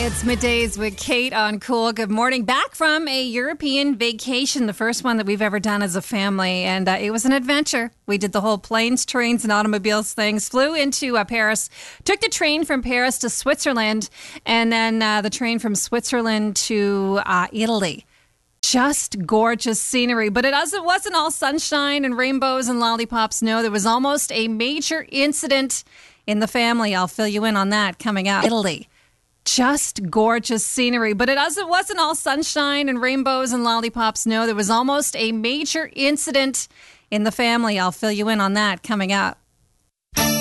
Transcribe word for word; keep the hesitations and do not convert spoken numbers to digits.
It's middays with Kate on Cool. Good morning. Back from a European vacation, the first one that we've ever done as a family. And uh, it was an adventure. We did the whole planes, trains, and automobiles things. Flew into uh, Paris, took the train from Paris to Switzerland, and then uh, the train from Switzerland to uh, Italy. Just gorgeous scenery. But it wasn't all sunshine and rainbows and lollipops. No, there was almost a major incident in the family. I'll fill you in on that coming up. Italy. Just gorgeous scenery. But it wasn't all sunshine and rainbows and lollipops. No, there was almost a major incident in the family. I'll fill you in on that coming up.